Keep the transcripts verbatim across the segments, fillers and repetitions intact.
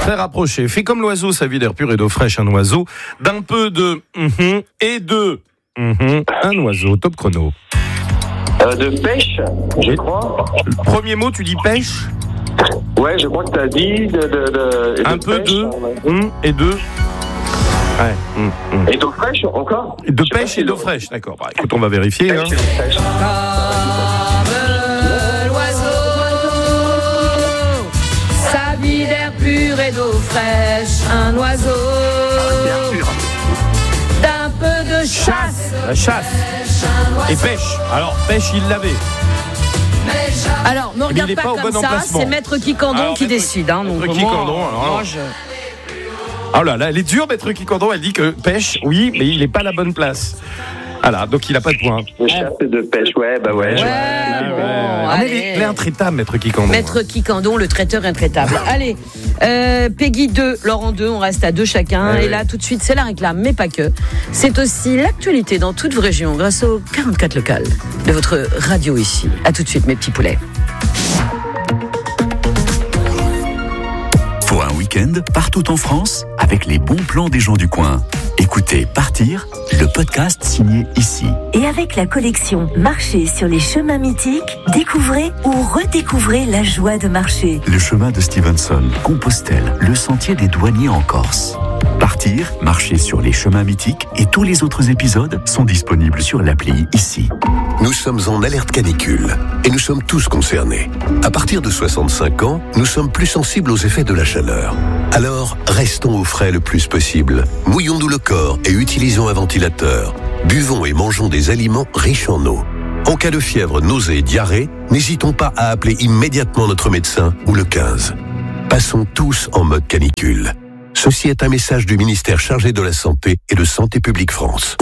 Très rapproché. Fait comme l'oiseau, sa vie d'air pur et d'eau fraîche, un oiseau. D'un peu de mm-hmm et de mm-hmm, un oiseau. Top chrono. Euh, de pêche, je Oui. crois. Le premier mot, tu dis pêche. Ouais, je crois que t'as dit de, de, de, de Un peu pêche, de ouais. mm, et de. Ouais. mm, mm. Et d'eau fraîche encore. De Je sais pas pêche si et d'eau l'eau- fraîche, d'accord. Bah, écoute, on va vérifier. Hein. Pêche et d'eau fraîche. Comme l'oiseau, sa vie d'air pur et d'eau fraîche, un oiseau Bien sûr. d'un peu de chasse. La chasse et pêche. Alors pêche, il l'avait. Alors, me il regarde est pas pas au comme bon ça, emplacement. c'est Maître Kikandon Alors, qui Maître- décide. Hein, donc, Maître moi, Kikandon, alors là. moi, je... Oh là là, elle est dure, Maître Kikandon. Elle dit que pêche, oui, mais il n'est pas à la bonne place. Voilà, donc il n'a pas de point. De chasse et de pêche, ouais, bah ouais. Ouais, je- bon, Ah, mais allez. il est- il est intraitable, Maître Kikandon. Maître Kikandon, le traiteur intraitable. Allez, euh, Peggy deux, Laurent deux, on reste à deux chacun. Ouais, et ouais. là, tout de suite, c'est la réclame, mais pas que. C'est aussi l'actualité dans toute vos régions grâce aux quarante-quatre locales de votre radio ici. À tout de suite, mes petits poulets. Pour un week-end, partout en France, avec les bons plans des gens du coin. Écoutez Partir, le podcast signé ici. Et avec la collection Marcher sur les chemins mythiques, découvrez ou redécouvrez la joie de marcher. Le chemin de Stevenson, Compostelle, le sentier des douaniers en Corse. Partir, marcher sur les chemins mythiques et tous les autres épisodes sont disponibles sur l'appli ici. Nous sommes en alerte canicule et nous sommes tous concernés. À partir de soixante-cinq ans, nous sommes plus sensibles aux effets de la chaleur. Alors, restons au frais le plus possible. Mouillons-nous le corps et utilisons un ventilateur. Buvons et mangeons des aliments riches en eau. En cas de fièvre, nausée, diarrhée, n'hésitons pas à appeler immédiatement notre médecin ou le quinze. Passons tous en mode canicule. Ceci est un message du ministère chargé de la Santé et de Santé publique France.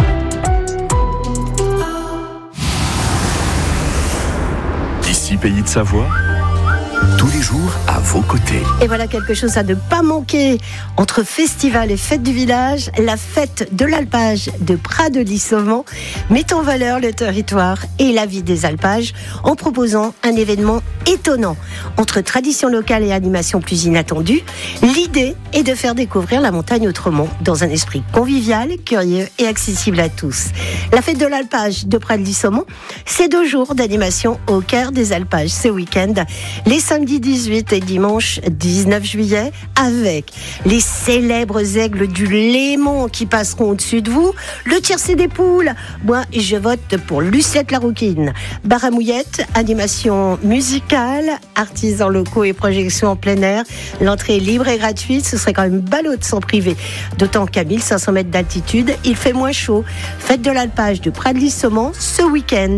Ici, Pays de Savoie, tous les jours à vos côtés. Et voilà quelque chose à ne pas manquer entre festival et fête du village. La fête de l'alpage de Prades-de-Lissomont met en valeur le territoire et la vie des alpages en proposant un événement étonnant. Entre tradition locale et animation plus inattendue, l'idée est de faire découvrir la montagne autrement, dans un esprit convivial, curieux et accessible à tous. La fête de l'alpage de Prades-de-Lissomont, c'est deux jours d'animation au cœur des alpages ce week-end, les samedi dix-huit et dimanche dix-neuf juillet, avec les célèbres aigles du Léman qui passeront au-dessus de vous, le tiercé des poules. Moi, je vote pour Lucette la Rouquine. Baramouillette, animation musicale, artisans locaux et projections en plein air. L'entrée est libre et gratuite, ce serait quand même ballot de s'en priver. D'autant qu'à mille cinq cents mètres d'altitude, il fait moins chaud. Fête de l'alpage de Prades-de-Lissomont ce week-end.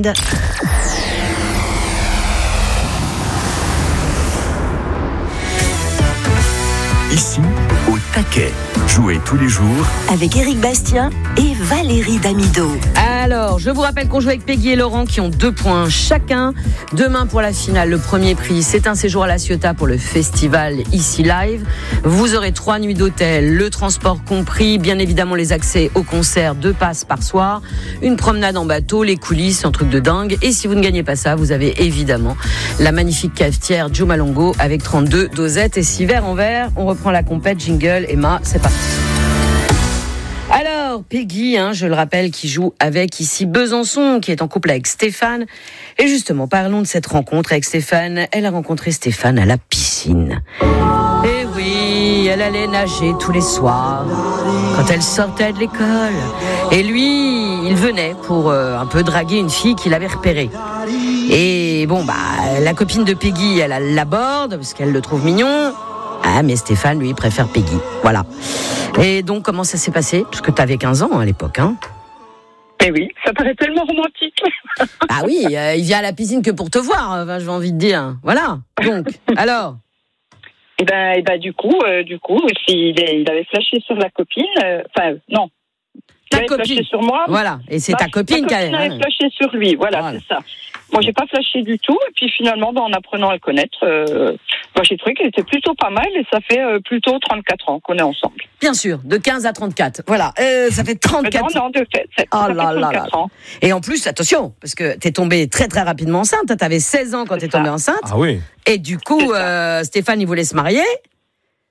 Ici, au taquet. Jouez tous les jours. Avec Éric Bastien et Valérie Damido. Alors, je vous rappelle qu'on joue avec Peggy et Laurent qui ont deux points chacun. Demain pour la finale, le premier prix, c'est un séjour à La Ciotat pour le festival Ici Live. Vous aurez trois nuits d'hôtel, le transport compris, bien évidemment les accès au concert, deux passes par soir, une promenade en bateau, les coulisses, un truc de dingue. Et si vous ne gagnez pas ça, vous avez évidemment la magnifique cafetière Jumalongo avec trente-deux dosettes et six verres en verre. On reprend la compète, jingle, Emma, c'est parti. Alors, Peggy, hein, je le rappelle, qui joue avec ici Besançon, qui est en couple avec Stéphane. Et justement, parlons de cette rencontre avec Stéphane. Elle a rencontré Stéphane à la piscine. Et oui, elle allait nager tous les soirs, quand elle sortait de l'école. Et lui, il venait pour euh, un peu draguer une fille qu'il avait repérée. Et bon, bah, la copine de Peggy, elle l'aborde, parce qu'elle le trouve mignon. Ah, mais Stéphane, lui, préfère Peggy. Voilà. Et donc, comment ça s'est passé ? Parce que t'avais quinze ans à l'époque, hein ? Eh oui, ça paraît tellement romantique. Ah oui, euh, il vient à la piscine que pour te voir, enfin, j'ai envie de dire. Voilà. Donc, alors ? Et ben, et ben, du coup, euh, du coup, il, il avait flashé sur la copine. Enfin, euh, non. Ta il avait copine. flashé sur moi. Voilà. Et c'est Ma, ta copine qui a. Ma copine avait flashé sur lui. Voilà, voilà. C'est ça. Moi, j'ai pas flashé du tout. Et puis finalement, ben, en apprenant à le connaître, euh, moi, j'ai trouvé qu'elle était plutôt pas mal. Et ça fait euh, plutôt trente-quatre ans qu'on est ensemble. Bien sûr, de quinze à trente-quatre. Voilà, euh, ça fait trente-quatre non, non, de fait, ça, oh ça là fait là là. ans. Et en plus, attention, parce que t'es tombée très très rapidement enceinte. T'avais seize ans quand t'es tombée enceinte. Ah oui. Et du coup, euh, Stéphane, il voulait se marier.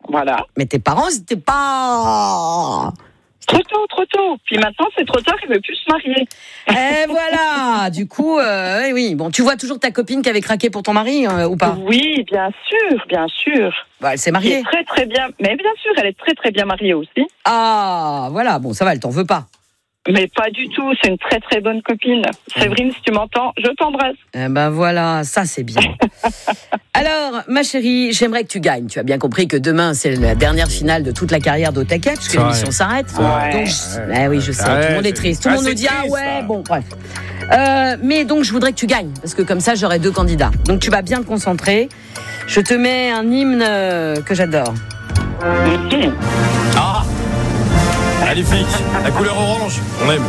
Voilà. Mais tes parents, c'était pas... Trop tôt, trop tôt. Puis maintenant, c'est trop tard, il veut plus se marier. Et voilà. Du coup, euh, oui. Bon, tu vois toujours ta copine qui avait craqué pour ton mari euh, ou pas? Oui, bien sûr, bien sûr. Bah, elle s'est Elle mariée. est très, très bien. Mais bien sûr, elle est très, très bien mariée aussi. Ah, voilà. Bon, ça va, elle t'en veut pas. Mais pas du tout. C'est une très, très bonne copine. Séverine, si tu m'entends, je t'embrasse. Eh ben voilà, ça c'est bien. Alors, ma chérie, j'aimerais que tu gagnes. Tu as bien compris que demain, c'est la dernière finale de toute la carrière d'Otaket, puisque Ça, l'émission ouais. s'arrête. Ouais. Donc, je- eh oui, je sais, Ouais, tout le monde est c'est- triste. Tout le ah, monde nous c'est dit, ah triste, ouais, ça. bon, bref. Euh, mais donc, je voudrais que tu gagnes, parce que comme ça, j'aurai deux candidats. Donc, tu vas bien te concentrer. Je te mets un hymne euh, que j'adore. Ah, magnifique. La couleur orange, on aime.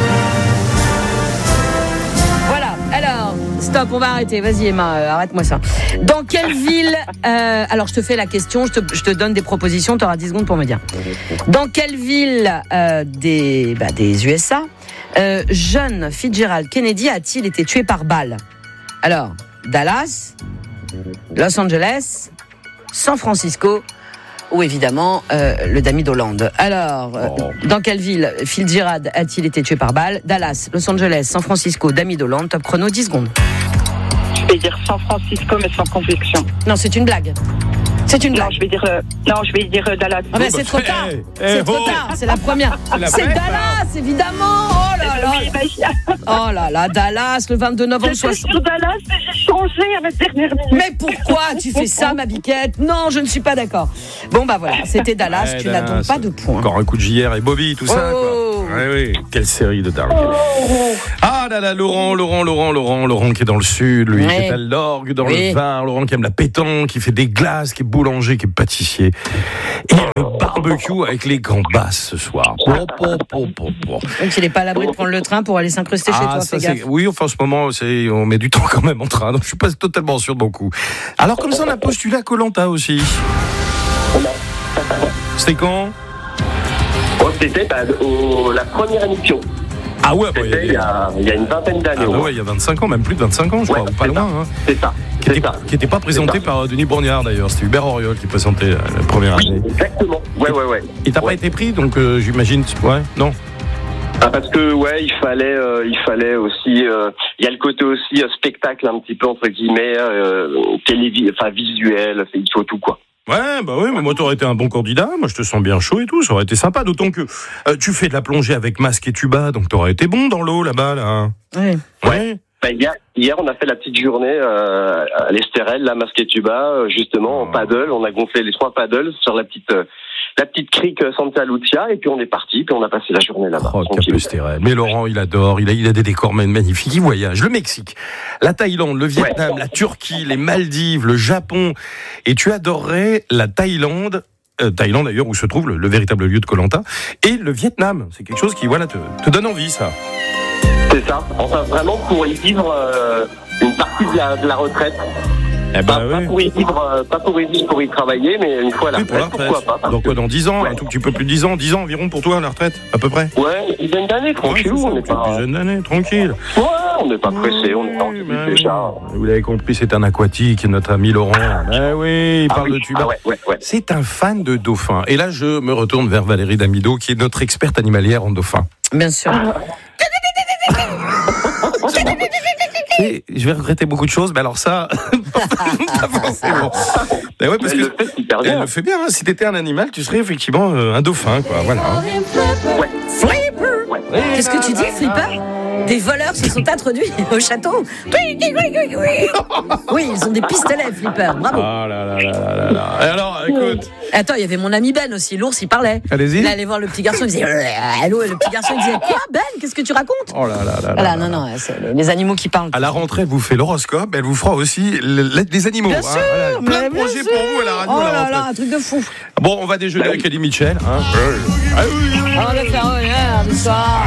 Voilà, alors, stop, on va arrêter. Vas-y, Emma, euh, arrête-moi ça. Dans quelle ville... euh, alors, je te fais la question, je te, je te donne des propositions, tu auras dix secondes pour me dire. Dans quelle ville euh, des, bah, des U S A, euh, John Fitzgerald Kennedy a-t-il été tué par balle? Alors, Dallas, Los Angeles, San Francisco ou évidemment euh, le Dami d'Hollande. Alors, euh, Oh. dans quelle ville Fitzgerald a-t-il été tué par balle? Dallas, Los Angeles, San Francisco, Dami d'Hollande. Top chrono, dix secondes. Je vais dire San Francisco, mais sans conviction. Non, c'est une blague. C'est une Non, blague. je vais dire, euh, non, je vais dire euh, Dallas. Ah ben, Oh, c'est bah, trop eh, tard. eh, C'est trop oh. tard. C'est la première. la C'est bête, Dallas, évidemment. Oh là là. Oui, bah, Oh là là, Dallas, le vingt-deux novembre j'étais soixante. sur Dallas, mais j'ai changé à la dernière minute. Mais pourquoi tu fais ça, ma biquette? Non, je ne suis pas d'accord. Bon, bah voilà, c'était Dallas. Ouais, tu n'as Dallas. donc pas de points. Encore un coup de J R et Bobby, tout ça. Oh. Quoi. Ouais, oui, quelle série de dingue. Ah là là, Laurent, Laurent, Laurent, Laurent, Laurent qui est dans le sud, lui, Ouais. qui est à l'orgue dans Oui. le Var, Laurent qui aime la pétanque, qui fait des glaces, qui est boulanger, qui est pâtissier. Et le barbecue avec les gambas ce soir. Po, po, po, po, po. Donc il n'est pas à l'abri de prendre le train pour aller s'incruster chez toi, ça, fais c'est- gaffe. oui, enfin, en ce moment, c'est, on met du temps quand même en train, donc je suis pas totalement sûr de mon coup. Alors, comme ça, on a postulé à Koh Lanta aussi. C'était quand? Oh, c'était bah, au- la première émission. Ah ouais, bah, il y a C'était il des- y a, il y a une vingtaine Ah d'années. bah au moins. ouais, il y a vingt-cinq ans, même plus de vingt-cinq ans, je Ouais, crois, ou pas c'est loin. ça. Hein. C'est ça. Qui C'est était, ça. qui était pas présenté C'est ça. par euh, Denis Brognard d'ailleurs, c'était Hubert Auriol qui présentait euh, la première Oui, année. exactement. Ouais, ouais, ouais. Et t'as pas Ouais. été pris, donc euh, j'imagine, ouais, non. Ah, parce que ouais, il fallait, euh, il fallait aussi. euh, Il y a le côté aussi euh, spectacle un petit peu entre guillemets, euh, télévi, enfin visuel. Il faut tout quoi. Ouais, bah oui, mais moi t'aurais été un bon candidat, moi je te sens bien chaud et tout, ça aurait été sympa, d'autant que euh, tu fais de la plongée avec masque et tuba, donc t'aurais été bon dans l'eau là-bas, là. Oui. Ouais. Bah, hier, hier, on a fait la petite journée euh, à l'Estérel, la masque et tuba, euh, justement en paddle. On a gonflé les trois paddles sur la petite, euh, la petite crique Santa Lucia, et puis on est parti, puis on a passé la journée là-bas. Oh, tranquille. Capestérel. Mais Laurent, il adore, il a, il a des décors magnifiques, il voyage. Le Mexique, la Thaïlande, le Vietnam, la Turquie, les Maldives, le Japon. Et tu adorerais la Thaïlande, euh, Thaïlande d'ailleurs, où se trouve le, le véritable lieu de Koh Lanta, et le Vietnam. C'est quelque chose qui, voilà, te, te donne envie, ça. C'est ça. Enfin, vraiment pour y vivre euh, une partie de la, de la retraite. Eh Pas, ben, pas oui. pour y vivre, euh, pas pour y vivre, pour y travailler, mais une fois à la Oui, pour la retraite, retraite. pourquoi pas. parce Donc, que- quoi, dans dix ans, Ouais. un tout petit peu plus de dix ans, dix ans environ pour toi, la retraite, à peu près. Ouais, une dizaine d'années, tranquille, Ouais, c'est ça, on n'est tu es pas. plus jeune d'année, tranquille. Ouais, on n'est pas pressé, on est Oui, tranquille ben déjà. oui. Vous l'avez compris, c'est un aquatique, notre ami Laurent. Ben oui, il Ah parle oui, de tuba. ah ouais, ouais, ouais. C'est un fan de dauphins. Et là, je me retourne vers Valérie Damido, qui est notre experte animalière en dauphins. Bien sûr. Et je vais regretter beaucoup de choses, mais alors ça, pas forcément. Ben ouais, parce Elle que le fait super elle bien. le fait bien. Hein. Si t'étais un animal, tu serais effectivement euh, un dauphin, quoi. Voilà. Flipper. Qu'est-ce que tu dis, Flipper? Des voleurs se sont introduits au château. Oui, oui, oui, oui, oui. Oui, ils ont des pistolets, Flipper. Bravo. Ah là là là là là là. Et alors, écoute, Attends, il y avait mon ami Ben aussi, l'ours, il parlait. allez-y. Il allait voir le petit garçon, il disait allô, et le petit garçon il disait quoi, Ben? Qu'est-ce que tu racontes? Oh là là là. Voilà, là. non, non, c'est les- les animaux qui parlent. À la rentrée, elle vous fait l'horoscope, elle vous fera aussi l'aide des animaux. Bien hein. sûr, Voilà. Plein mais de bien projets sûr. pour vous à la radio. Oh à la là rentrée. là, un truc de fou. Bon, on va déjeuner avec Eddie Mitchell. Hein. Ah oui. On va faire honneur du soir.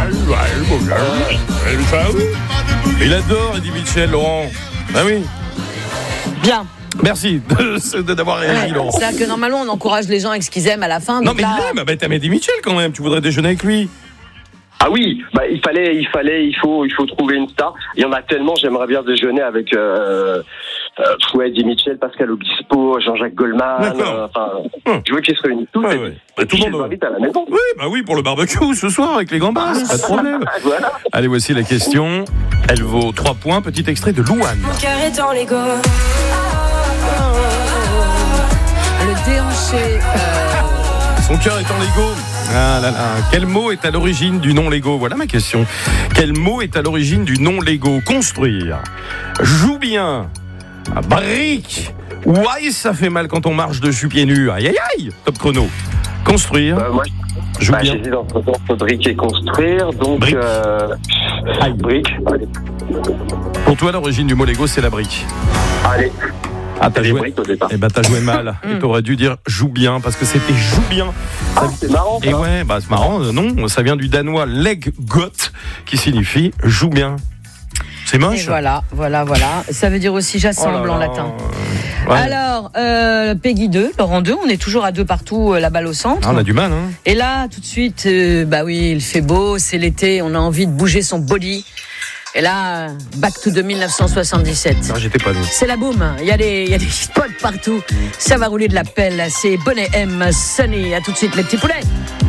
Il adore Eddie Mitchell, Laurent. Ah oui. Bien. Merci de- de- d'avoir réagi, Ouais, Laurent. c'est-à-dire que normalement, on encourage les gens avec ce qu'ils aiment à la fin. Non, donc mais là, il aime. Bah, t'aimes Eddie Mitchell quand même. Tu voudrais déjeuner avec lui. Ah oui, bah, il fallait, il fallait, il faut, il faut trouver une star. Il y en a tellement. J'aimerais bien déjeuner avec, euh, Euh, ouais, Eddie Mitchell, Pascal Obispo, Jean-Jacques Goldman, euh, enfin, hum. je veux qu'ils se réunissent tous. Ouais, et, ouais. et Tout puis le je monde les invite à la maison. Oui, bah oui, pour le barbecue ce soir avec les gambas, pas de problème. Voilà. Allez, voici la question. Elle vaut trois points. Petit extrait de Louane. Mon cœur est dans Lego. Le déhanché. euh, Son cœur est en Lego. Ah là là. Quel mot est à l'origine du nom Lego? Voilà ma question. Quel mot est à l'origine du nom Lego? Construire. Joue bien. Brique. Ouaille, ça fait mal quand on marche dessus pieds nus. Aïe aïe aïe. Top chrono. Construire. Euh, moi, Joue bah, bien. j'hésite entre, entre brique et construire, donc Brique. euh, Aïe. brique. Allez. Pour toi, l'origine du mot Lego, c'est la brique. Allez. Ah, t'as Les joué. briques au départ. Eh ben, t'as joué mal. Et t'aurais dû dire joue bien parce que c'était joue bien. Ah, c'est marrant. Et ça. ouais, bah c'est marrant. euh, Non, ça vient du danois leg got qui signifie joue bien. C'est Et moche. voilà, voilà, voilà. Ça veut dire aussi Oh j'assemble là en là. latin. Ouais. Alors, euh, Peggy deux, Laurent deux, on est toujours à deux partout, euh, la balle au centre. Ah, on a du mal, hein. Et là, tout de suite, euh, bah oui, il fait beau, c'est l'été, on a envie de bouger son body. Et là, back to the mille neuf cent soixante-dix-sept. Non, j'étais pas né. C'est la boum, il y a des, il y a des spots partout. Ça va rouler de la pelle, c'est Bonnet M, Sunny. À tout de suite, les petits poulets.